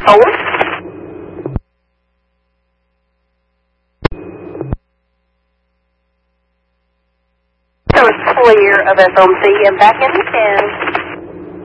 Hold. So it's clear of FOMC and back in.